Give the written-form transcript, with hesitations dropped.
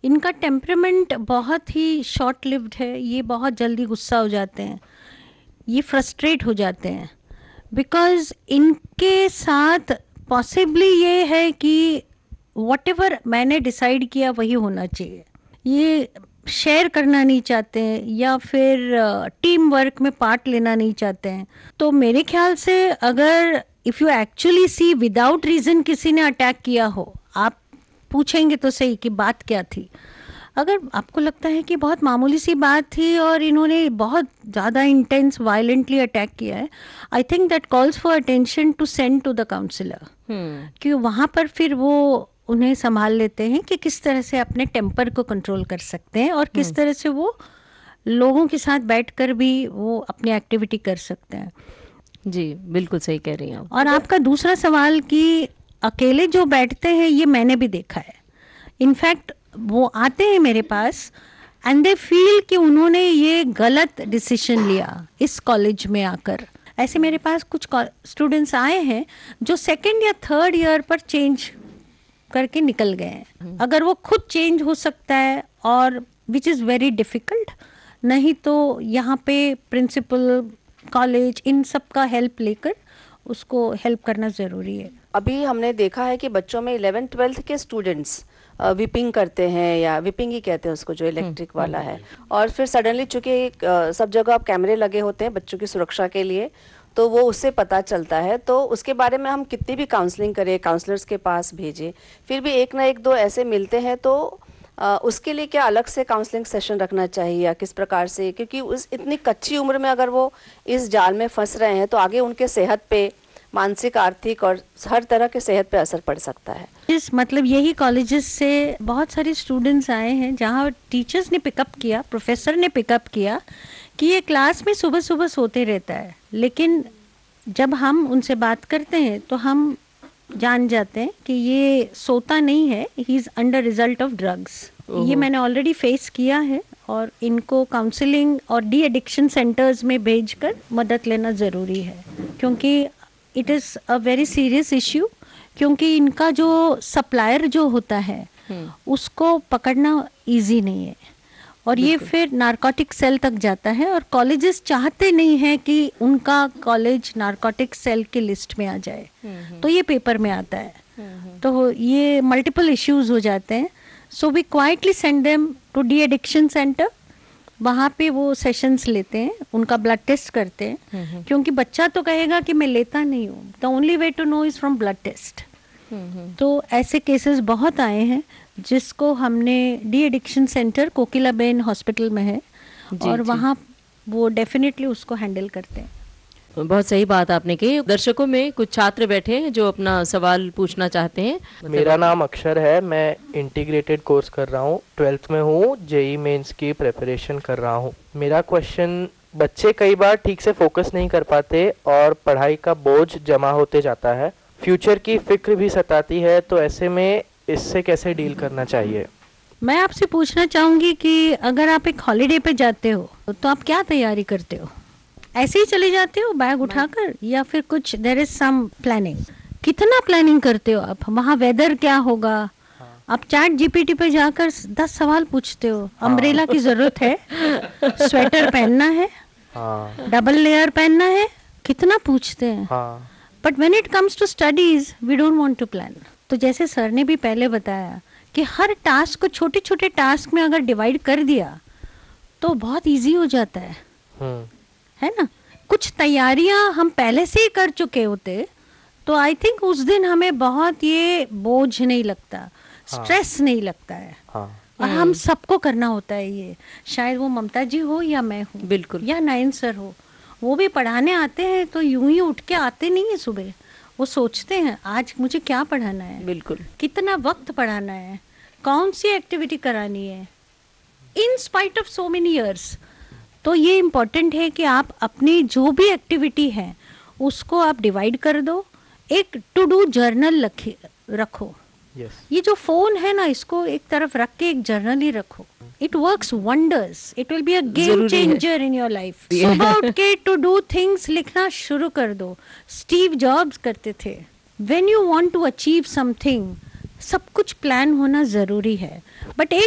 इनका टेम्परामेंट बहुत ही short lived है, ये बहुत जल्दी गुस्सा हो जाते हैं, ये फ्रस्ट्रेट हो जाते हैं, बिकॉज इनके साथ पॉसिबली ये है कि व्हाटएवर मैंने डिसाइड किया वही होना चाहिए, ये शेयर करना नहीं चाहते हैं या फिर टीम वर्क में पार्ट लेना नहीं चाहते हैं। तो मेरे ख्याल से अगर if you actually see without reason किसी ने अटैक किया हो, आप पूछेंगे तो सही कि बात क्या थी। अगर आपको लगता है कि बहुत मामूली सी बात थी और इन्होंने बहुत ज़्यादा इंटेंस वायलेंटली अटैक किया है, I think that calls for attention to send to the counsellor, कि वहाँ पर फिर वो उन्हें संभाल लेते हैं कि किस तरह से अपने टेम्पर को कंट्रोल कर सकते हैं और किस तरह से वो लोगों के साथ बैठकर भी वो अपनी एक्टिविटी कर सकते हैं। जी बिल्कुल सही कह रही हैं आप। और आपका दूसरा सवाल कि अकेले जो बैठते हैं, ये मैंने भी देखा है। इनफैक्ट वो आते हैं मेरे पास एंड दे फील कि उन्होंने ये गलत डिसीजन लिया इस कॉलेज में आकर। ऐसे मेरे पास कुछ स्टूडेंट्स आए हैं जो सेकंड या थर्ड ईयर पर चेंज करके निकल गए हैं। अगर वो खुद चेंज हो सकता है, और विच इज़ वेरी डिफ़िकल्ट, नहीं तो यहाँ पे प्रिंसिपल, कॉलेज, इन सब का हेल्प लेकर उसको हेल्प करना ज़रूरी है। अभी हमने देखा है कि बच्चों में 11th-12th के स्टूडेंट्स विपिंग करते हैं, या विपिंग ही कहते हैं उसको, जो इलेक्ट्रिक वाला है, और फिर सडनली चूंकि सब जगह अब कैमरे लगे होते हैं बच्चों की सुरक्षा के लिए, तो वो उससे पता चलता है। तो उसके बारे में हम कितनी भी काउंसलिंग करें, काउंसलर्स के पास भेजें, फिर भी एक ना एक दो ऐसे मिलते हैं, तो उसके लिए क्या अलग से काउंसलिंग सेशन रखना चाहिए या किस प्रकार से? क्योंकि उस इतनी कच्ची उम्र में अगर वो इस जाल में फंस रहे हैं तो आगे उनके सेहत पे, मानसिक, आर्थिक और हर तरह के सेहत पे असर पड़ सकता है। इस मतलब यही कॉलेजेस से बहुत सारे स्टूडेंट्स आए हैं जहाँ टीचर्स ने पिकअप किया, प्रोफेसर ने पिकअप किया कि ये क्लास में सुबह सुबह सोते रहता है, लेकिन जब हम उनसे बात करते हैं तो हम जान जाते हैं कि ये सोता नहीं है, he is under result of drugs. ये मैंने ऑलरेडी फेस किया है और इनको काउंसलिंग और डी एडिक्शन सेंटर्स में भेजकर मदद लेना ज़रूरी है, क्योंकि it is a very serious issue. क्योंकि इनका जो सप्लायर जो होता है उसको पकड़ना इजी नहीं है, और ये फिर नारकोटिक सेल तक जाता है, और कॉलेजेस चाहते नहीं हैं कि उनका कॉलेज नारकोटिक सेल की लिस्ट में आ जाए, तो ये पेपर में आता है, तो ये मल्टीपल इश्यूज हो जाते हैं। So we quietly send them to de addiction centre, वहाँ पे वो सेशंस लेते हैं, उनका ब्लड टेस्ट करते हैं, क्योंकि बच्चा तो कहेगा कि मैं लेता नहीं हूँ, the only way to know is from blood test. तो ऐसे केसेस बहुत आए हैं जिसको हमने de addiction centre Kokilaben hospital में है, और वहाँ वो डेफिनेटली उसको हैंडल करते हैं। बहुत सही बात आपने कही। दर्शकों में कुछ छात्र बैठे हैं जो अपना सवाल पूछना चाहते हैं। मेरा नाम अक्षर है, मैं इंटीग्रेटेड कोर्स कर रहा हूँ, 12th में हूँ, जेई मेंस की प्रिपरेशन कर रहा हूँ। मेरा क्वेश्चन, बच्चे कई बार ठीक से फोकस नहीं कर पाते और पढ़ाई का बोझ जमा होते जाता है, फ्यूचर की फिक्र भी सताती है, तो ऐसे में इससे कैसे डील करना चाहिए? मैं आपसे पूछना चाहूँगी कि अगर आप एक हॉलीडे पे जाते हो तो आप क्या तैयारी करते हो? ऐसे ही चले जाते हो बैग उठाकर, या फिर कुछ देयर इज सम प्लानिंग? कितना प्लानिंग करते हो आप? वहाँ वेदर क्या होगा? आप चैट जीपीटी पे जाकर 10 सवाल पूछते हो। अम्ब्रेला की जरूरत है, स्वेटर पहनना है, डबल लेयर पहनना है, कितना पूछते हैं। But when it comes to studies we don't want to plan. तो जैसे सर ने भी पहले बताया कि हर टास्क को छोटे छोटे टास्क में अगर डिवाइड कर दिया तो बहुत इजी हो जाता है ना। कुछ तैयारियां हम पहले से ही कर चुके होते तो आई थिंक उस दिन हमें बहुत ये बोझ नहीं लगता, स्ट्रेस नहीं लगता है। और हम सबको करना होता है ये, शायद वो ममता जी हो या मैं हूँ, बिल्कुल, या नयन सर हो, वो भी पढ़ाने आते हैं तो यूं ही उठ के आते नहीं है सुबह, वो सोचते हैं आज मुझे क्या पढ़ाना है, बिल्कुल, कितना वक्त पढ़ाना है, कौन सी एक्टिविटी करानी है, in spite of so many years. तो ये इम्पोर्टेंट है कि आप अपनी जो भी एक्टिविटी है उसको आप डिवाइड कर दो, एक टू डू जर्नल रखो। ये जो फोन है ना, इसको एक तरफ रख के एक जर्नल ही रखो। It works wonders, it will be a game changer in your life. सुबह उठ के टू डू थिंग्स लिखना शुरू कर दो। स्टीव जॉब्स करते थे, when you want to achieve something, सब कुछ प्लान होना जरूरी है, बट एक